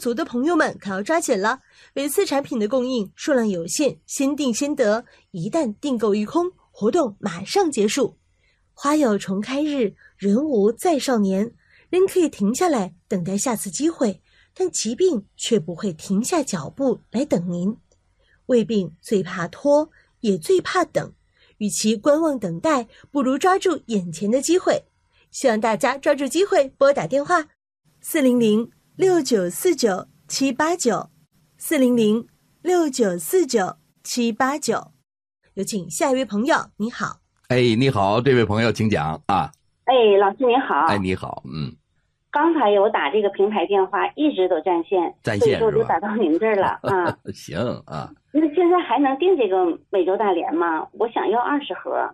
足的朋友们可要抓紧了，维斯产品的供应数量有限，先订先得，一旦订购一空，活动马上结束。花有重开日，人无再少年。人可以停下来等待下次机会，但疾病却不会停下脚步来等您。胃病最怕拖，也最怕等，与其观望等待，不如抓住眼前的机会。希望大家抓住机会拨打电话400-6949-789 400-6949-789。有请下一位朋友，你好。 你好，这位朋友请讲啊。 老师你好。 你好。 刚才有打这个平台电话，一直都占线，所以说我就打到您这儿了啊。 行啊。 那现在还能订这个美洲大连吗？我想要20盒。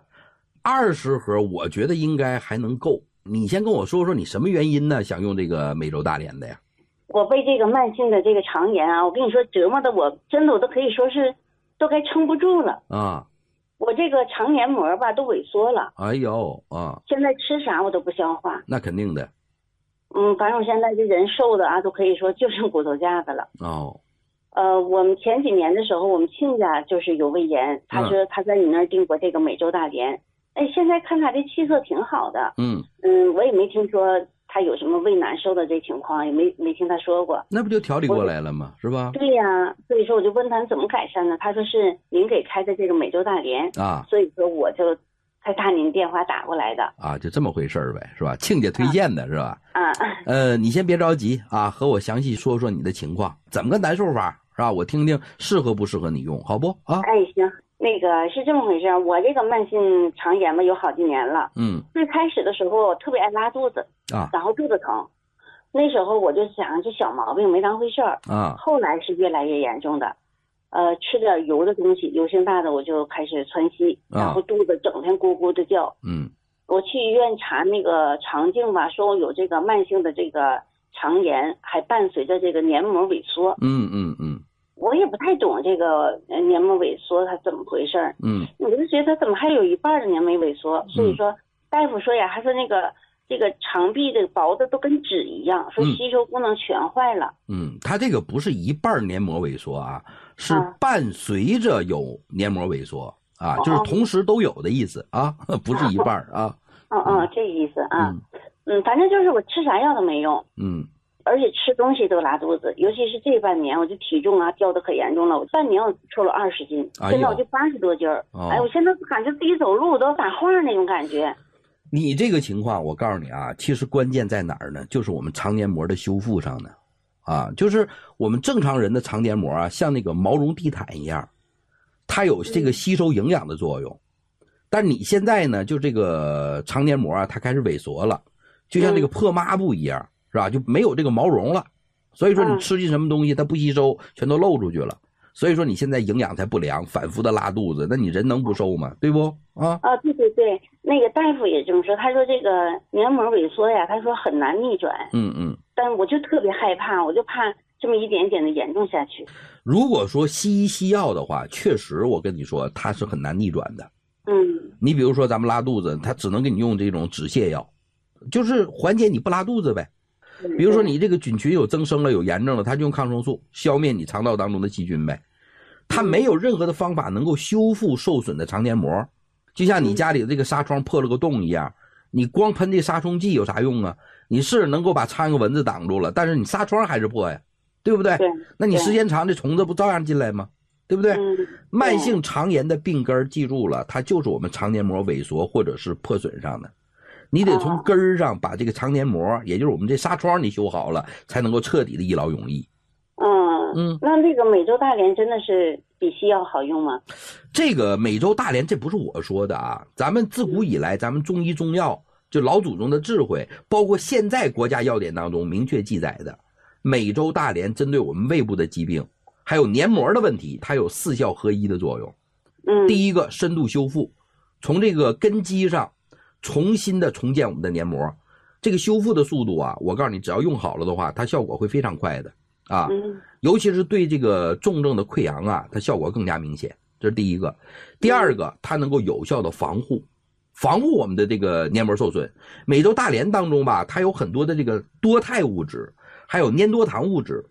20盒，我觉得应该还能够。你先跟我说说你什么原因呢？想用这个美洲大连的呀？ 我被这个慢性的这个肠炎啊，我跟你说折磨的我真的我都可以说是都该撑不住了啊。 我这个肠黏膜吧都萎缩了。 哎呦啊！ 现在吃啥我都不消化。 那肯定的。 反正我现在这人瘦的啊，都可以说就剩骨头架子了。 哦。 我们前几年的时候，我们亲家就是有胃炎，他说他在你那儿订过这个美洲大连。现在看他这气色挺好的。我也没听说他有什么胃难受的这情况，也没听他说过。 那不就调理过来了吗？是吧？ 对呀，所以说我就问他怎么改善呢？他说是您给开的这个美洲大连啊，所以说我就才打您电话打过来的啊，就这么回事呗，是吧？亲家推荐的是吧？你先别着急啊，和我详细说说你的情况，怎么个难受法是吧？我听听适合不适合你用，好不啊？ 行。那个是这么回事，我这个慢性肠炎嘛有好几年了。最开始的时候我特别爱拉肚子啊，然后肚子疼，那时候我就想这小毛病没当回事儿啊。后来是越来越严重的，吃点油的东西，油性大的我就开始窜稀，然后肚子整天咕咕的叫。我去医院查那个肠镜吧，说我有这个慢性的这个肠炎，还伴随着这个黏膜萎缩。我也不太懂这个黏膜萎缩它怎么回事儿。我就觉得它怎么还有一半的黏膜萎缩，所以说大夫说呀，还是那个这个肠壁的薄的都跟纸一样，说吸收功能全坏了。 它这个不是一半黏膜萎缩啊，是伴随着有黏膜萎缩啊，就是同时都有的意思啊，不是一半啊。 这意思啊。反正就是我吃啥药都没用。而且吃东西都拉肚子，尤其是这半年，我这体重啊掉的可严重了。我半年我瘦了20斤，现在我就80多斤儿。我现在感觉自己走路都要打晃那种感觉。 你这个情况，我告诉你啊，其实关键在哪儿呢？就是我们肠黏膜的修复上呢。就是我们正常人的肠黏膜啊，像那个毛绒地毯一样，它有这个吸收营养的作用。但你现在呢，就这个肠黏膜啊，它开始萎缩了，就像这个破抹布一样。是吧？就没有这个毛绒了，所以说你吃进什么东西它不吸收，全都漏出去了，所以说你现在营养才不良，反复的拉肚子，那你人能不瘦吗？对不？ 对，那个大夫也这么说，他说这个黏膜萎缩呀，他说很难逆转。但我就特别害怕，我就怕这么一点点的严重下去。 如果说西医西药的话，确实我跟你说它是很难逆转的。你比如说咱们拉肚子，它只能给你用这种止泻药，就是缓解你不拉肚子呗。比如说你这个菌群有增生了，有炎症了，它就用抗生素消灭你肠道当中的细菌呗。它没有任何的方法能够修复受损的肠黏膜，就像你家里的这个纱窗破了个洞一样，你光喷这杀虫剂有啥用啊？你是能够把苍蝇蚊子挡住了，但是你纱窗还是破呀，对不对？那你时间长这虫子不照样进来吗？对不对？慢性肠炎的病根记住了，它就是我们肠黏膜萎缩或者是破损上的。你得从根儿上把这个肠黏膜，也就是我们这纱窗你修好了，才能够彻底的一劳永逸。 那这个美洲大连真的是比西药好用吗？ 这个美洲大连这不是我说的啊，咱们自古以来咱们中医中药就老祖宗的智慧，包括现在国家药典当中明确记载的，美洲大连针对我们胃部的疾病还有黏膜的问题，它有4效合一的作用。第一个深度修复，从这个根基上重新的重建我们的黏膜，这个修复的速度啊，我告诉你，只要用好了的话，它效果会非常快的啊。尤其是对这个重症的溃疡啊，它效果更加明显，这是第一个。第二个，它能够有效的防护我们的这个黏膜受损。美洲大连当中吧，它有很多的这个多肽物质，还有粘多糖物质，